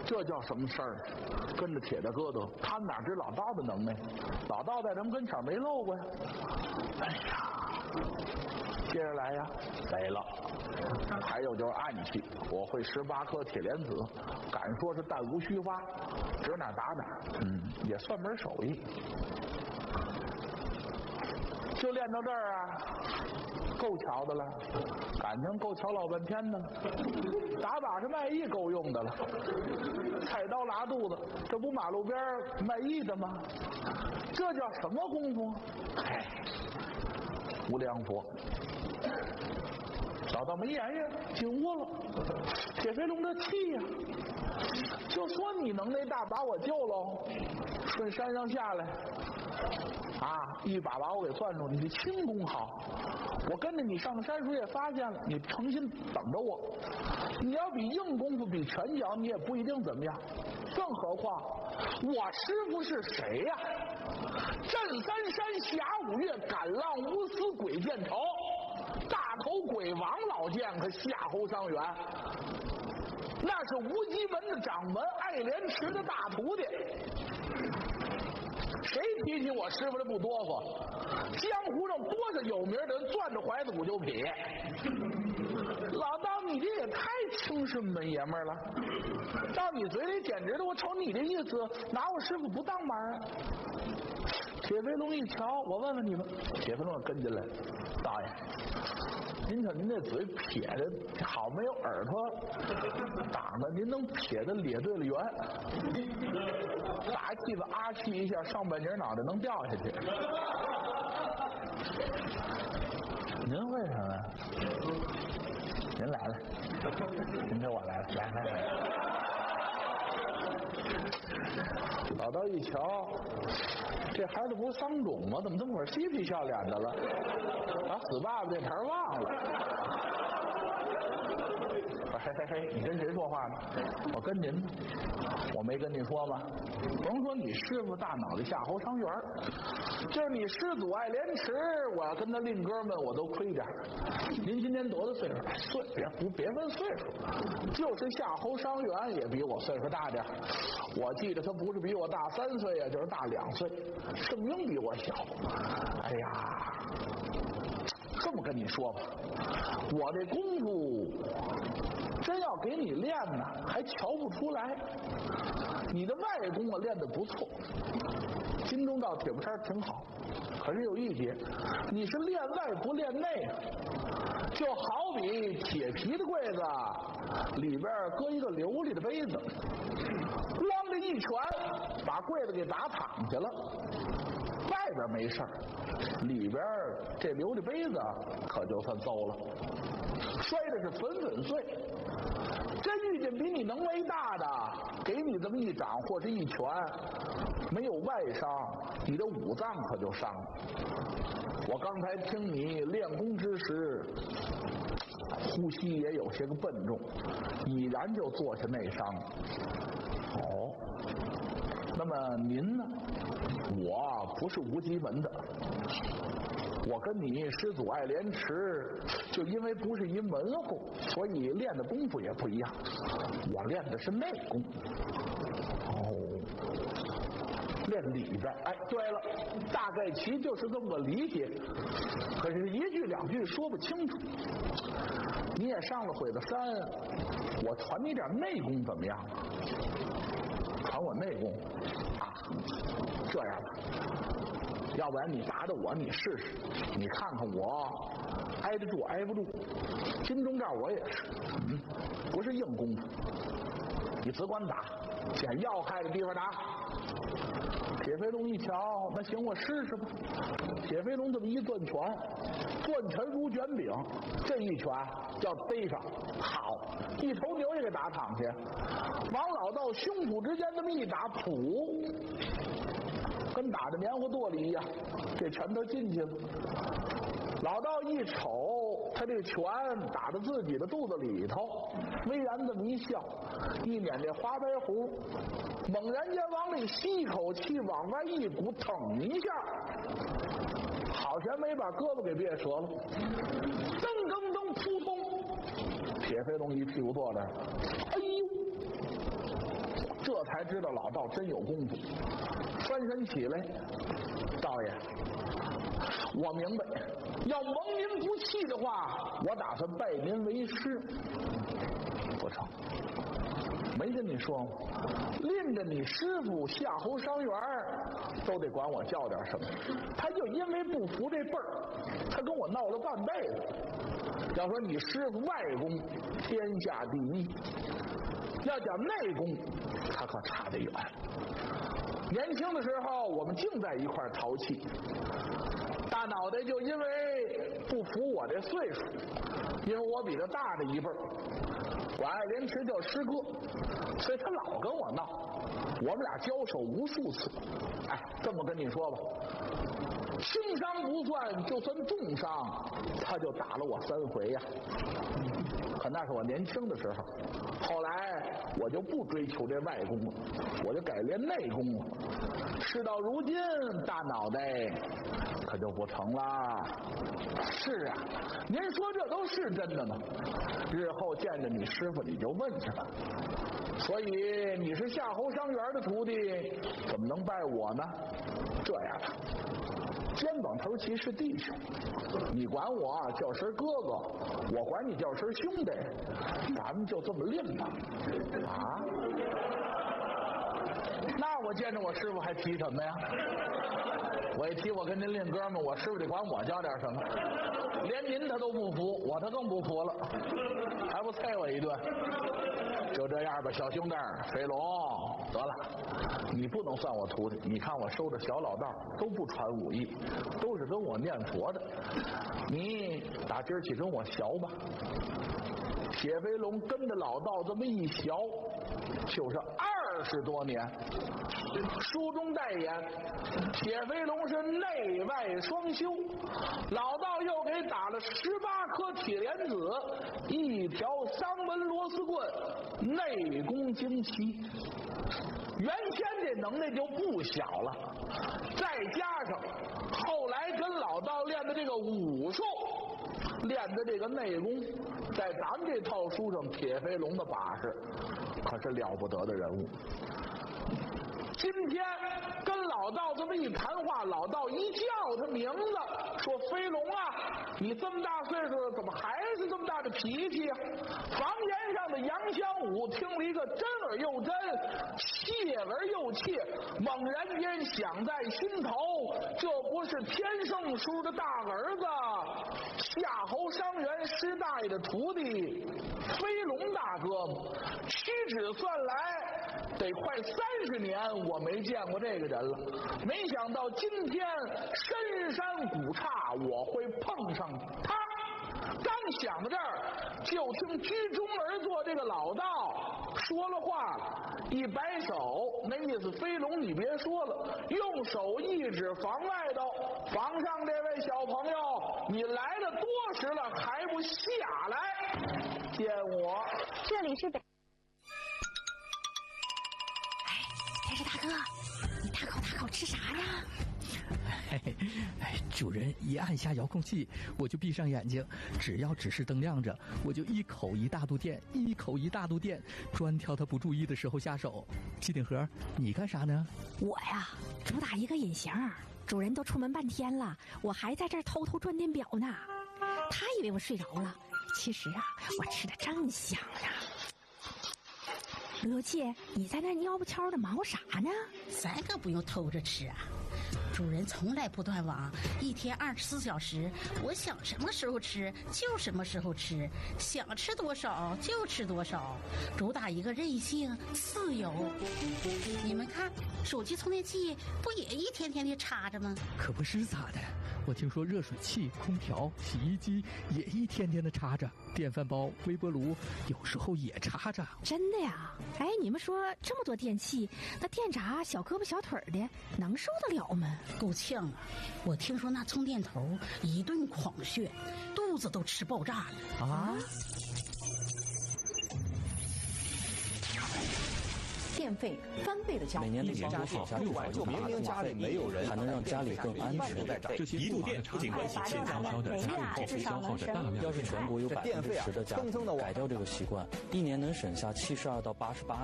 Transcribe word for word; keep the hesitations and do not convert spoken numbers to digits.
这叫什么事儿？跟着铁大哥的，他们哪知老道的能耐？老道在咱们跟前没露过呀。哎呀，接着来呀，来了。还有就是暗器，我会十八颗铁莲子，敢说是弹无虚发，指哪打哪，嗯，也算门手艺。就练到这儿啊，够巧的了，感情够巧老半天的了，打把式卖艺够用的了，菜刀拉肚子，这不马路边卖艺的吗？这叫什么功夫？哎，无量佛。老道没言语，进屋了。铁飞龙这气呀、啊，就说你能耐大，把我救喽，顺山上下来。啊！一把把我给攥住，你的轻功好，我跟着你上山时也发现了，你诚心等着我。你要比硬功夫，比拳脚，你也不一定怎么样。更何况，我师傅是谁呀、啊？镇三山峡五岳，赶浪无私鬼见愁，大头鬼王老剑和夏侯伤员，那是无极门的掌门爱莲池的大徒弟。谁提起我师傅的不多活？江湖上多少有名的人攥着怀子骨就劈。老道，你这也太轻视门爷们了，到你嘴里简直的，我瞅你这意思，拿我师傅不当门啊！铁飞龙一瞧，我问问你们，铁飞龙跟进来，大爷，您瞅您这嘴撇的好没有耳朵挡着，您能撇的咧对了圆，打气子啊气一下，上半截脑袋能掉下去。您为什么？您来了，您陪我来了，来来来。老道一瞧，这孩子不是丧种吗？怎么这么会儿嬉皮笑脸的了？把死爸爸这茬忘了。嘿嘿嘿，你跟谁说话呢？我跟您呢，我没跟你说吗？甭说你师傅大脑袋夏侯伤员，就是你师祖爱莲池，我要跟他令哥们，我都亏点。您今年多大岁数？岁别不别问岁数，就是夏侯伤员也比我岁数大点。我记得他不是比我大三岁呀，就是大两岁。圣婴比我小。哎呀，这么跟你说吧，我这功夫真要给你练呢，还瞧不出来。你的外功啊练得不错，金钟罩铁布衫挺好，可是有一节，你是练外不练内，就好比铁皮的柜子里边搁一个琉璃的杯子，咣的一拳把柜子给打躺下了。外边没事儿，里边这琉璃杯子可就算馊了，摔的是粉粉碎。真遇见比你能为大的，给你这么一掌或是一拳，没有外伤，你的五脏可就伤了。我刚才听你练功之时，呼吸也有些个笨重，已然就做下内伤。哦，那么您呢？我不是无极门的，我跟你师祖爱莲池就因为不是一门户，所以练的功夫也不一样。我练的是内功。哦，练里边。哎，对了，大概其就是这么个理解，可是一句两句说不清楚。你也上了会子山，我传你点内功怎么样？传我内功啊？这样吧，要不然你打打我，你试试，你看看我挨得住挨不住。金钟罩我也是，嗯，不是硬功夫，你只管打，捡要害的地方打。铁飞龙一瞧，那行，我试试吧。铁飞龙这么一攥拳，攥拳如卷饼，这一拳要逮上，好，一头牛也给打躺下，往老道胸脯之间这么一打，噗，跟打着棉花垛里一样，这拳头进去了。老道一瞅，他这拳打到自己的肚子里头，微然这么一笑，一捻这花白胡，猛然间往里吸一口气，往外一鼓，腾一下，好悬没把胳膊给别折了，噔噔噔，扑通，铁飞龙一屁股坐那儿，哎呦， 才知道老道真有功夫。翻身起来，道爷，我明白，要蒙您不弃的话，我打算拜您为师。不成，没跟你说吗？拎着你师傅夏侯伤员都得管我叫点什么。他就因为不服这辈儿，他跟我闹了半辈子。要说你师傅外功天下第一，要讲内功，他可差得远。年轻的时候，我们净在一块淘气。大脑袋就因为不服我这岁数，因为我比他大的一辈儿，管爱莲池叫师哥，所以他老跟我闹。我们俩交手无数次。哎，这么跟你说吧，轻伤不算，就算重伤，他就打了我三回呀。可那是我年轻的时候，后来我就不追求这外功了，我就改练内功了。事到如今，大脑袋可就不成了。是啊，您说这都是真的吗？日后见着你师傅，你就问去吧。所以你是夏侯伤员的徒弟，怎么能拜我呢？这样吧，肩膀头齐是弟兄，你管我叫声哥哥，我管你叫声兄弟，咱们就这么练吧。啊？那我见着我师傅还提什么呀？我一提我跟您练哥们，我师傅得管我叫点什么？连您他都不服，我他更不服了，还不啐我一顿？就这样吧，小兄弟飞龙，得了，你不能算我徒弟。你看我收的小老道都不传武艺，都是跟我念佛的。你打今儿起跟我学吧。铁飞龙跟着老道这么一学，就是二十多年。书中代言，铁飞龙是内外双修，老道又给打了十八颗铁莲子，一条三文螺丝棍，内功精奇。原先这能耐就不小了，再加上后来跟老道练的这个武术，练的这个内功，在咱们这套书上，铁飞龙的把式可是了不得的人物。今天跟老道这么一谈话，老道一叫他名字，说飞龙啊，你这么大岁数了，怎么还是这么大的脾气啊？房檐上的杨香武听了一个真而又真，切而又切，猛然间想在心头，这不是天圣叔的大儿子夏侯伤员师大爷的徒弟飞龙大哥吗？屈指算来得快三十年我没见过这个人了，没想到今天深山古刹我会碰上他。刚想到这儿，就听居中而坐这个老道说了话，一摆手，那意思飞龙你别说了，用手一指房外头，房上这位小朋友，你来了多时了还不下来见我？ 这里是北。电视大哥，你大口大口吃啥呢？ 哎哎，主人一按下遥控器，我就闭上眼睛，只要指示灯亮着，我就一口一大肚电，一口一大肚电，专挑他不注意的时候下手。机顶盒，你干啥呢？ 我呀，主打一个隐形，主人都出门半天了，我还在这儿偷偷转电表呢。他以为我睡着了，其实啊，我吃的正香呢。刘姐，你在那蔫不悄的忙活啥呢？ 咱可不用偷着吃啊，主人从来不断网，一天二十四小时，我想什么时候吃就什么时候吃，想吃多少就吃多少，主打一个任性自由。你们看，手机充电器不也一天天的插着吗？ 可不是咋的，我听说热水器、空调、洗衣机也一天天的插着，电饭煲、微波炉有时候也插着。 真的呀？哎，你们说这么多电器，那电闸小胳膊小腿的能受得了吗？ 够呛啊！我听说那充电头一顿狂炫，肚子都吃爆炸了啊！ 电费翻倍的交每年的年多省下不少就明明家里没有人，还能让家里更安全。 这些一度电不仅关系现在烧的家里后消耗的大量， 要是全国有百分之十的家庭改掉这个习惯，一年能省下七十二到八十八。